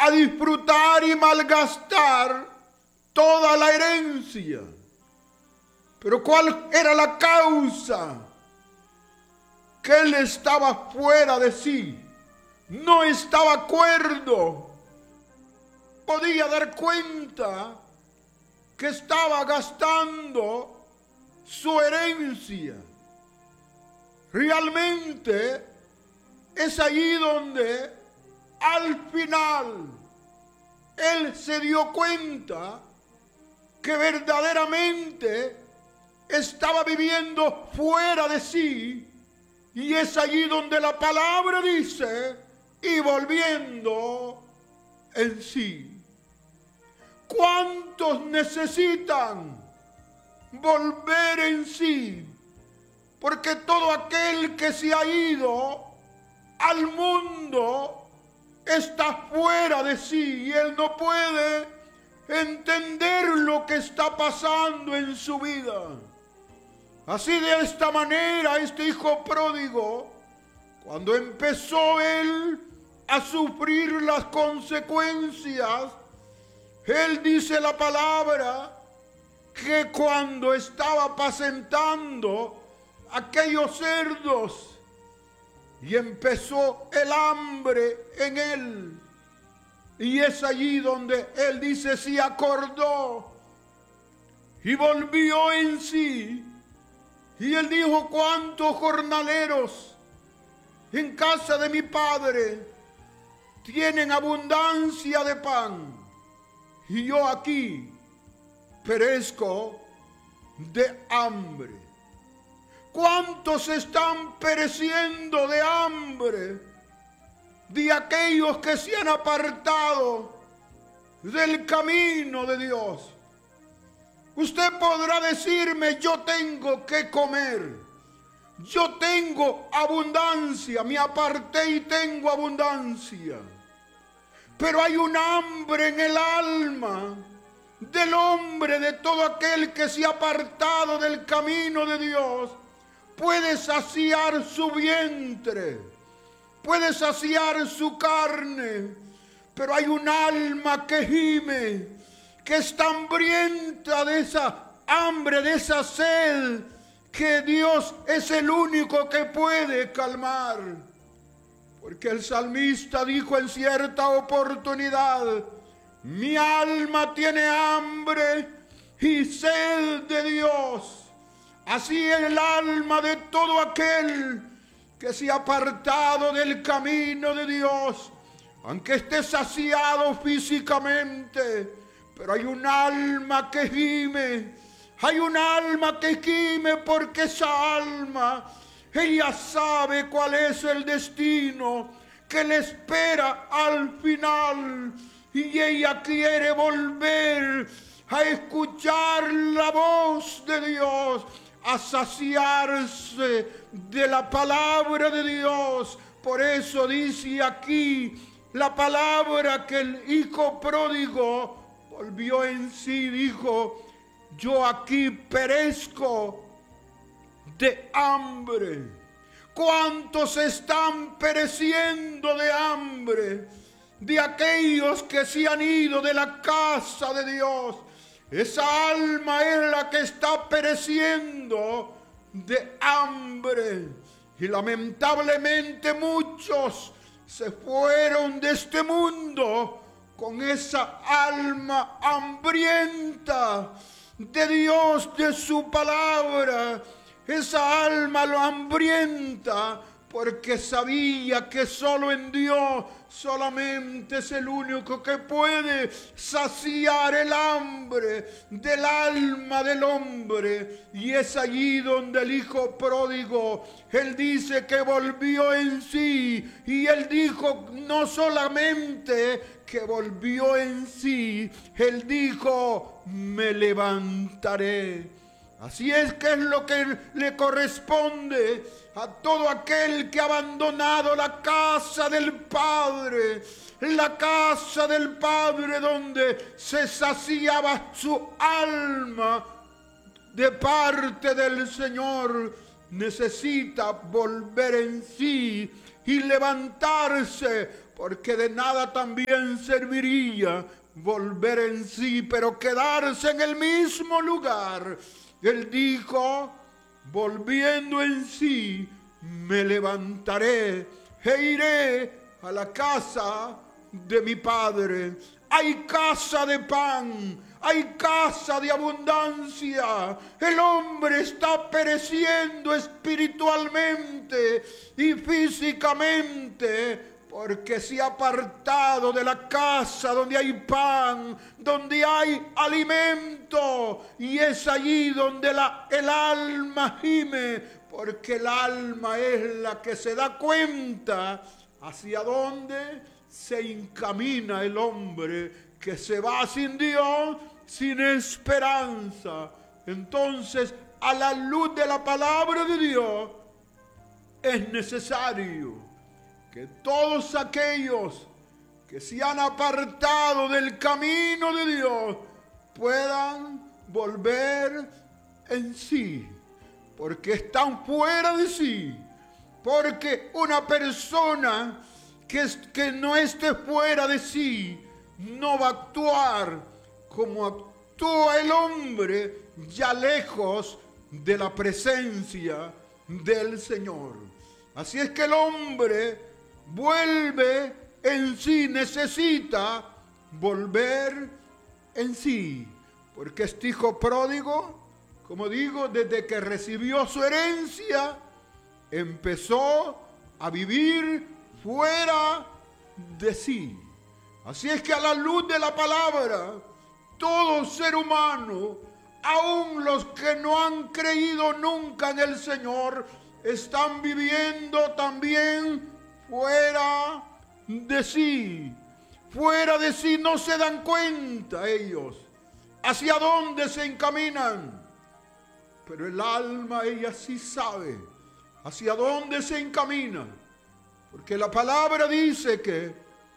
a disfrutar y malgastar toda la herencia. Pero ¿cuál era la causa? Que él estaba fuera de sí, no estaba cuerdo, podía dar cuenta que estaba gastando su herencia. Realmente es allí donde al final él se dio cuenta que verdaderamente estaba viviendo fuera de sí, y es allí donde la palabra dice, y volviendo en sí. ¿Cuántos necesitan volver en sí? Porque todo aquel que se ha ido al mundo está fuera de sí y él no puede entender lo que está pasando en su vida. Así de esta manera este hijo pródigo, cuando empezó él a sufrir las consecuencias, él dice la palabra que cuando estaba apacentando aquellos cerdos y empezó el hambre en él, y es allí donde él dice, se acordó y volvió en sí. Y él dijo, ¿cuántos jornaleros en casa de mi padre tienen abundancia de pan? Y yo aquí perezco de hambre. ¿Cuántos están pereciendo de hambre de aquellos que se han apartado del camino de Dios? Usted podrá decirme, yo tengo que comer, yo tengo abundancia, me aparté y tengo abundancia. Pero hay un hambre en el alma del hombre, de todo aquel que se ha apartado del camino de Dios. Puede saciar su vientre, puede saciar su carne, pero hay un alma que gime, que está hambrienta de esa hambre, de esa sed, que Dios es el único que puede calmar. Porque el salmista dijo en cierta oportunidad, mi alma tiene hambre y sed de Dios. Así el alma de todo aquel que se ha apartado del camino de Dios, aunque esté saciado físicamente, pero hay un alma que gime, hay un alma que gime, porque esa alma, ella sabe cuál es el destino que le espera al final, y ella quiere volver a escuchar la voz de Dios, a saciarse de la palabra de Dios. Por eso dice aquí la palabra que el hijo pródigo volvió en sí, dijo, yo aquí perezco de hambre. ¿Cuántos están pereciendo de hambre? De aquellos que se han ido de la casa de Dios. Esa alma es la que está pereciendo de hambre. Y lamentablemente muchos se fueron de este mundo con esa alma hambrienta de Dios, de su palabra. Esa alma lo hambrienta porque sabía que solo en Dios solamente es el único que puede saciar el hambre del alma del hombre. Y es allí donde el hijo pródigo, él dice que volvió en sí, y él dijo no solamente que volvió en sí, él dijo, me levantaré. Así es que es lo que le corresponde a todo aquel que ha abandonado la casa del Padre, la casa del Padre donde se saciaba su alma de parte del Señor. Necesita volver en sí y levantarse, porque de nada también serviría volver en sí, pero quedarse en el mismo lugar. Él dijo, volviendo en sí, me levantaré e iré a la casa de mi Padre. Hay casa de pan, hay casa de abundancia. El hombre está pereciendo espiritualmente y físicamente porque se ha apartado de la casa donde hay pan, donde hay alimento, y es allí donde el alma gime, porque el alma es la que se da cuenta hacia dónde se encamina el hombre que se va sin Dios, sin esperanza. Entonces, a la luz de la palabra de Dios, es necesario que todos aquellos que se han apartado del camino de Dios puedan volver en sí, porque están fuera de sí. Porque una persona que no esté fuera de sí no va a actuar como actúa el hombre ya lejos de la presencia del Señor. Así es que el hombre vuelve en sí, necesita volver en sí, porque este hijo pródigo, como digo, desde que recibió su herencia, empezó a vivir fuera de sí. Así es que a la luz de la palabra, todo ser humano, aun los que no han creído nunca en el Señor, están viviendo también fuera de sí. Fuera de sí, no se dan cuenta ellos hacia dónde se encaminan. Pero el alma, ella sí sabe hacia dónde se encamina. Porque la palabra dice que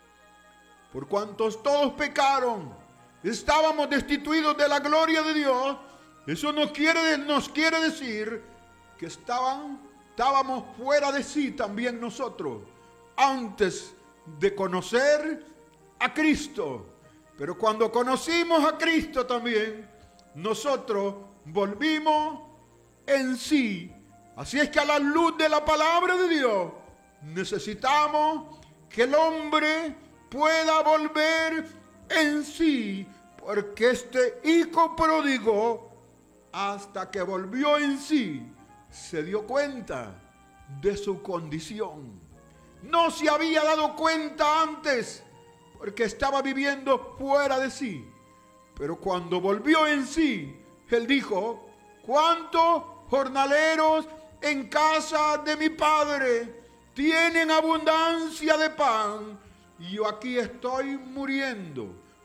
por cuantos todos pecaron, estábamos destituidos de la gloria de Dios. Eso nos quiere decir que estábamos fuera de sí también nosotros, antes de conocer a Cristo. Pero cuando conocimos a Cristo también, nosotros volvimos en sí. Así es que a la luz de la palabra de Dios, necesitamos que el hombre pueda volver en sí, porque este hijo pródigo, hasta que volvió en sí, se dio cuenta de su condición. No se había dado cuenta antes, porque estaba viviendo fuera de sí. Pero cuando volvió en sí, él dijo, ¿cuántos jornaleros en casa de mi padre tienen abundancia de pan? Y yo aquí estoy muriendo,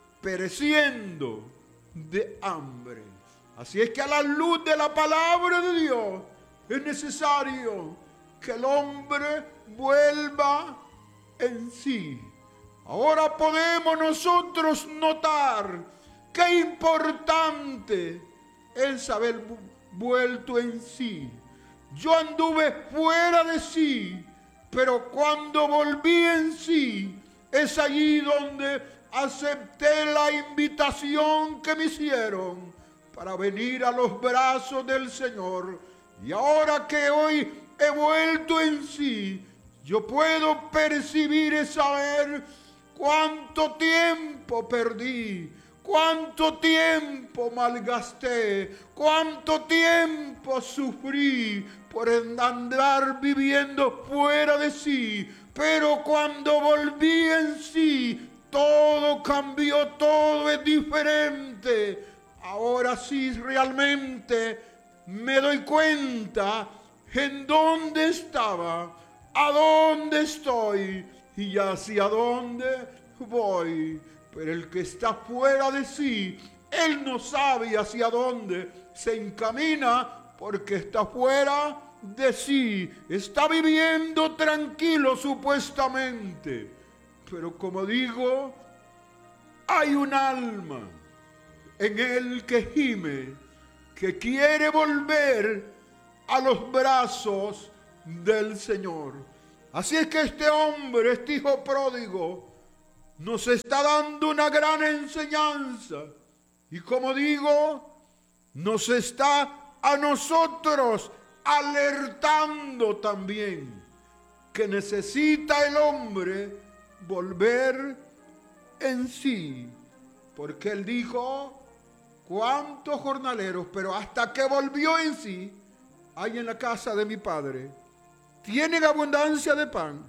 pereciendo de hambre. Así es que a la luz de la palabra de Dios es necesario que el hombre vuelva en sí. Ahora podemos nosotros notar qué importante es haber vuelto en sí. Yo anduve fuera de sí, pero cuando volví en sí, es allí donde acepté la invitación que me hicieron para venir a los brazos del Señor. Y ahora que hoy he vuelto en sí, yo puedo percibir y saber cuánto tiempo perdí, cuánto tiempo malgasté, cuánto tiempo sufrí por andar viviendo fuera de sí. Pero cuando volví en sí, todo cambió, todo es diferente. Ahora sí realmente me doy cuenta en dónde estaba, a dónde estoy y hacia dónde voy. Pero el que está fuera de sí, él no sabe hacia dónde se encamina, porque está fuera de sí. Está viviendo tranquilo supuestamente, pero como digo, hay un alma en él que gime, que quiere volver a los brazos del Señor. Así es que este hombre, este hijo pródigo, nos está dando una gran enseñanza. Y como digo, nos está a nosotros alertando también que necesita el hombre volver en sí. Porque él dijo, ¿cuántos jornaleros? Pero hasta que volvió en sí, hay en la casa de mi padre, tienen abundancia de pan.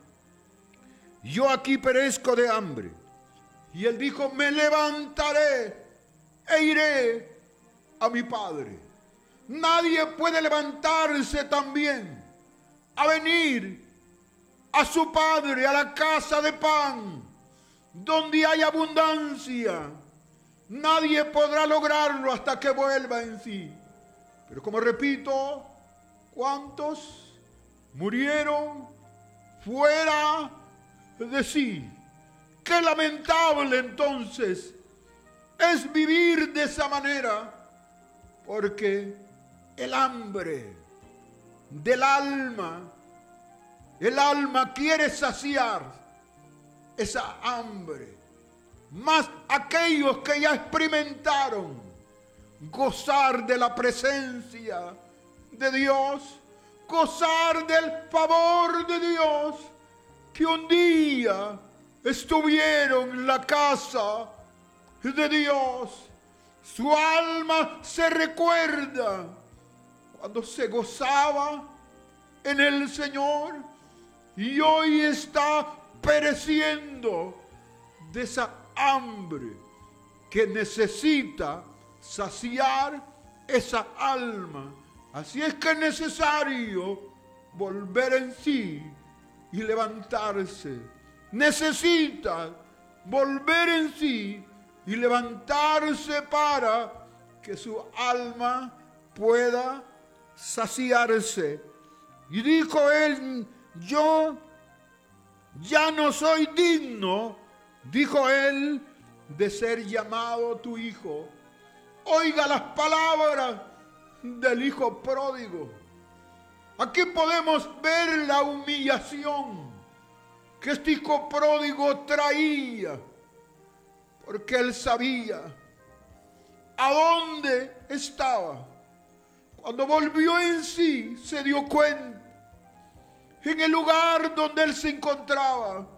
Yo aquí perezco de hambre. Y él dijo, me levantaré e iré a mi padre. Nadie puede levantarse también a venir a su padre, a la casa de pan, donde hay abundancia. Nadie podrá lograrlo hasta que vuelva en sí. Pero como repito, ¿cuántos murieron fuera de sí? Qué lamentable entonces es vivir de esa manera, porque el hambre del alma, el alma quiere saciar esa hambre. Más aquellos que ya experimentaron gozar de la presencia de Dios, gozar del favor de Dios, que un día estuvieron en la casa de Dios. Su alma se recuerda cuando se gozaba en el Señor y hoy está pereciendo de esa hambre que necesita saciar esa alma. Así es que es necesario volver en sí y levantarse. Necesita volver en sí y levantarse para que su alma pueda saciarse. Y dijo él, yo ya no soy digno, dijo él, de ser llamado tu hijo. Oiga las palabras del hijo pródigo. Aquí podemos ver la humillación que este hijo pródigo traía, porque él sabía a dónde estaba. Cuando volvió en sí, se dio cuenta en el lugar donde él se encontraba.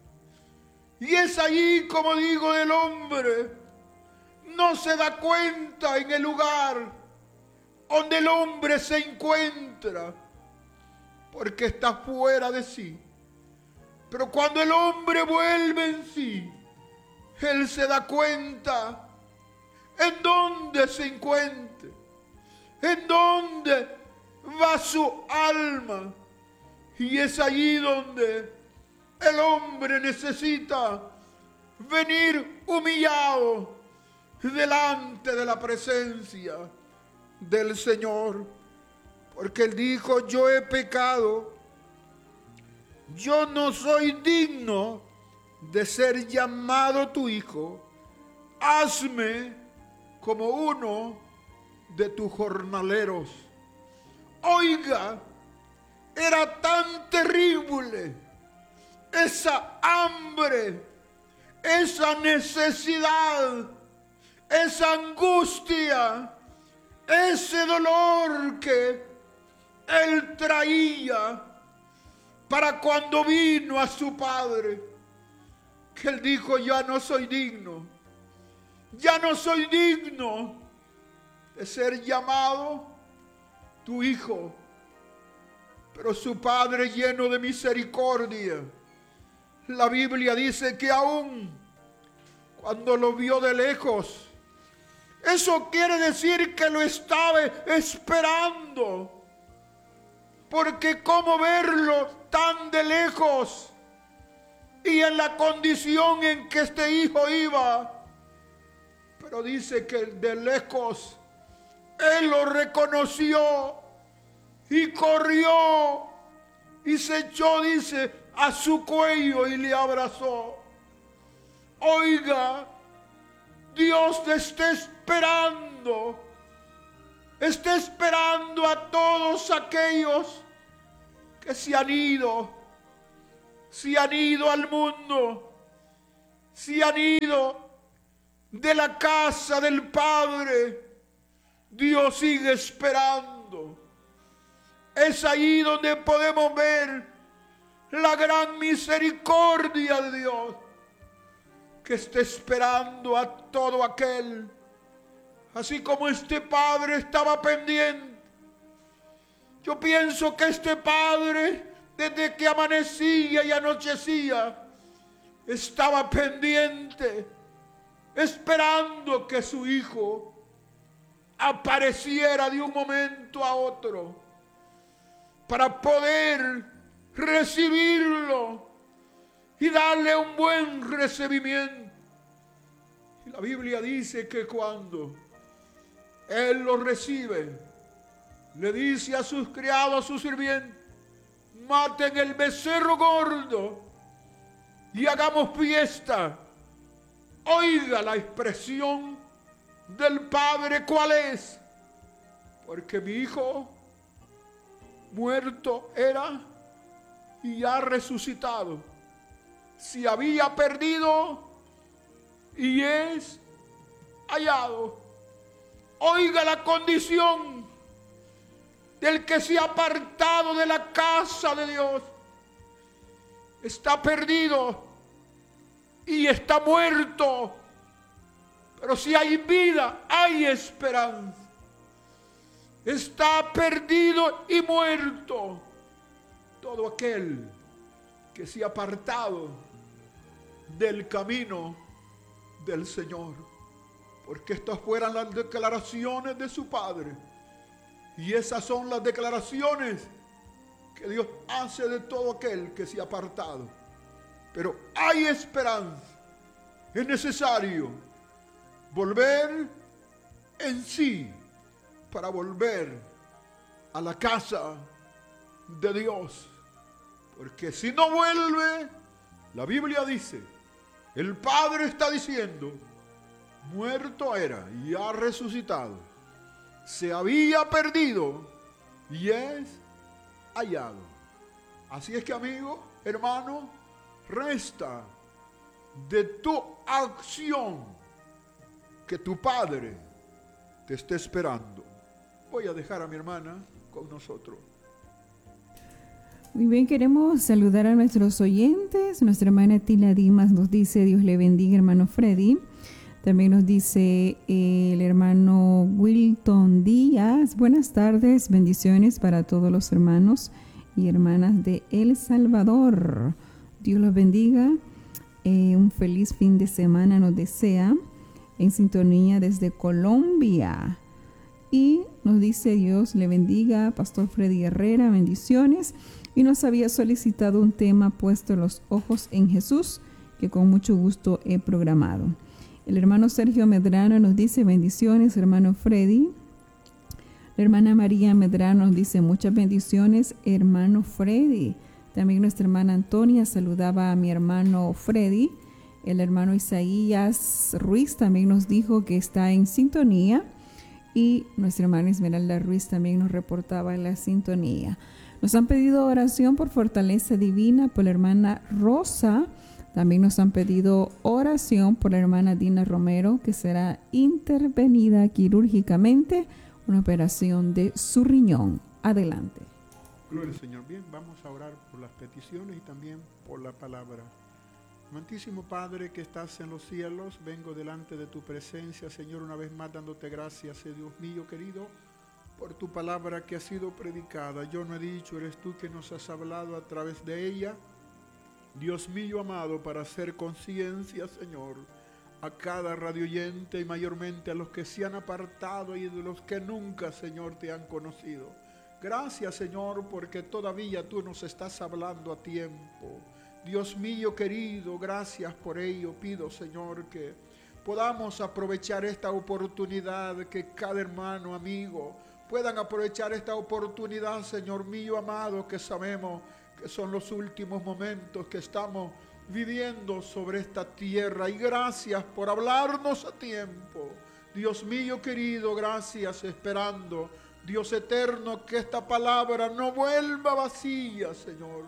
Y es allí, como digo, el hombre no se da cuenta en el lugar donde el hombre se encuentra, porque está fuera de sí. Pero cuando el hombre vuelve en sí, él se da cuenta en dónde se encuentra, en dónde va su alma. Y es allí donde el hombre necesita venir humillado delante de la presencia del Señor. Porque él dijo, yo he pecado, yo no soy digno de ser llamado tu hijo, hazme como uno de tus jornaleros. Oiga, era tan terrible esa hambre, esa necesidad, esa angustia, ese dolor que él traía para cuando vino a su padre, que él dijo, ya no soy digno de ser llamado tu hijo. Pero su padre, lleno de misericordia, la Biblia dice que aún cuando lo vio de lejos, eso quiere decir que lo estaba esperando. Porque cómo verlo tan de lejos y en la condición en que este hijo iba. Pero dice que de lejos él lo reconoció y corrió y se echó, dice, a su cuello y le abrazó. Oiga, Dios te está esperando a todos aquellos que se han ido, se han ido al mundo, se han ido de la casa del Padre, Dios sigue esperando. Es ahí donde podemos ver la gran misericordia de Dios, que está esperando a todo aquel, así como este padre estaba pendiente. Yo pienso que este padre, desde que amanecía y anochecía, estaba pendiente, esperando que su hijo apareciera de un momento a otro para poder recibirlo y darle un buen recibimiento. Y la Biblia dice que cuando él lo recibe, le dice a sus criados, a sus sirvientes: maten el becerro gordo y hagamos fiesta. Oiga la expresión del Padre, ¿cuál es? Porque mi hijo muerto era y ha resucitado. Se había perdido y es hallado. Oiga la condición del que se ha apartado de la casa de Dios. Está perdido y está muerto. Pero si hay vida, hay esperanza. Está perdido y muerto todo aquel que se ha apartado del camino del Señor. Porque estas fueran las declaraciones de su Padre. Y esas son las declaraciones que Dios hace de todo aquel que se ha apartado. Pero hay esperanza. Es necesario volver en sí para volver a la casa de Dios. Porque si no vuelve, la Biblia dice, el Padre está diciendo, muerto era y ha resucitado. Se había perdido y es hallado. Así es que, amigo, hermano, resta de tu acción que tu Padre te esté esperando. Voy a dejar a mi hermana con nosotros. Muy bien, queremos saludar a nuestros oyentes. Nuestra hermana Tila Dimas nos dice: Dios le bendiga, hermano Freddy. También nos dice el hermano Wilton Díaz: buenas tardes, bendiciones para todos los hermanos y hermanas de El Salvador. Dios los bendiga. Un feliz fin de semana nos desea, en sintonía desde Colombia. Y nos dice: Dios le bendiga, Pastor Freddy Herrera, bendiciones. Y nos había solicitado un tema: puesto los ojos en Jesús, que con mucho gusto he programado. El hermano Sergio Medrano nos dice: bendiciones, hermano Freddy. La hermana María Medrano nos dice: muchas bendiciones, hermano Freddy. También nuestra hermana Antonia saludaba a mi hermano Freddy. El hermano Isaías Ruiz también nos dijo que está en sintonía. Y nuestra hermana Esmeralda Ruiz también nos reportaba la sintonía. Nos han pedido oración por fortaleza divina por la hermana Rosa. También nos han pedido oración por la hermana Dina Romero, que será intervenida quirúrgicamente, una operación de su riñón. Adelante. Gloria al Señor. Bien, vamos a orar por las peticiones y también por la palabra. Amantísimo Padre que estás en los cielos, vengo delante de tu presencia, Señor, una vez más dándote gracias, Dios mío querido, por tu palabra que ha sido predicada. Yo no he dicho, eres tú que nos has hablado a través de ella. Dios mío amado, para hacer conciencia, Señor, a cada radio oyente y mayormente a los que se han apartado y de los que nunca, Señor, te han conocido. Gracias, Señor, porque todavía tú nos estás hablando a tiempo. Dios mío querido, gracias por ello. Pido, Señor, que podamos aprovechar esta oportunidad, que cada hermano, amigo, puedan aprovechar esta oportunidad, Señor mío amado, que sabemos que son los últimos momentos que estamos viviendo sobre esta tierra. Y gracias por hablarnos a tiempo. Dios mío querido, gracias, esperando, Dios eterno, que esta palabra no vuelva vacía, Señor,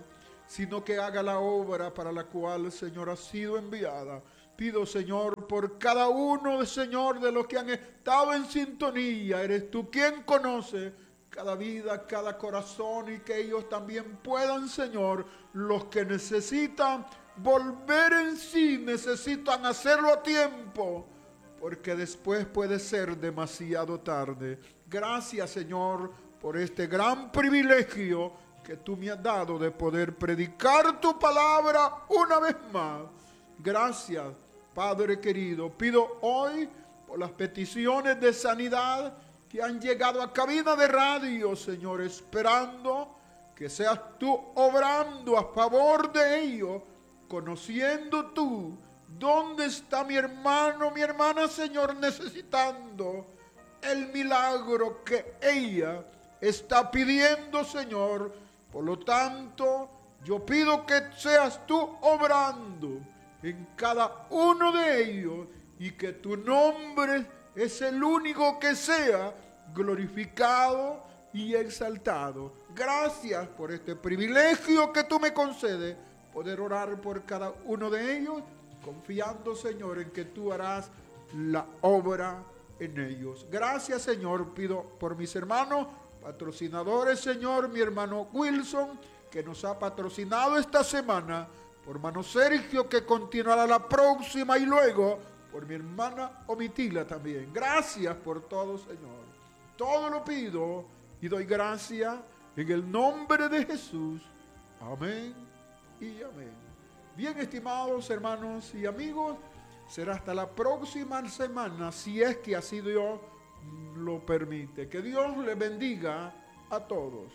sino que haga la obra para la cual, Señor, ha sido enviada. Pido, Señor, por cada uno, Señor, de los que han estado en sintonía. Eres tú quien conoce cada vida, cada corazón, y que ellos también puedan, Señor, los que necesitan volver en sí, necesitan hacerlo a tiempo, porque después puede ser demasiado tarde. Gracias, Señor, por este gran privilegio que tú me has dado de poder predicar tu palabra una vez más. Gracias, Padre querido. Pido hoy por las peticiones de sanidad que han llegado a cabina de radio, Señor, esperando que seas tú obrando a favor de ellos, conociendo tú dónde está mi hermano, mi hermana, Señor, necesitando el milagro que ella está pidiendo, Señor. Por lo tanto, yo pido que seas tú obrando en cada uno de ellos y que tu nombre es el único que sea glorificado y exaltado. Gracias por este privilegio que tú me concedes, poder orar por cada uno de ellos, confiando, Señor, en que tú harás la obra en ellos. Gracias, Señor. Pido por mis hermanos patrocinadores, Señor, mi hermano Wilson, que nos ha patrocinado esta semana, por hermano Sergio, que continuará la próxima, y luego por mi hermana Omitila también. Gracias por todo, Señor. Todo lo pido y doy gracias en el nombre de Jesús. Amén y amén. Bien, estimados hermanos y amigos, será hasta la próxima semana, si es que así Dios lo permite. Que Dios les bendiga a todos.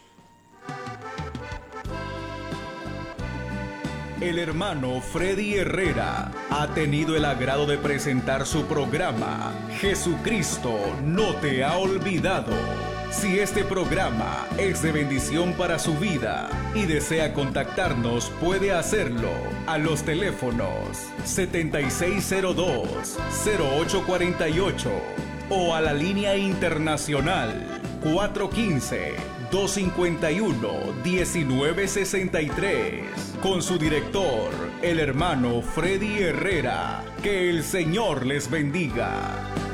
El hermano Freddy Herrera ha tenido el agrado de presentar su programa Jesucristo no te ha olvidado. Si este programa es de bendición para su vida y desea contactarnos, puede hacerlo a los teléfonos 7602-0848 o a la línea internacional 415-251-1963 con su director, el hermano Freddy Herrera. Que el Señor les bendiga.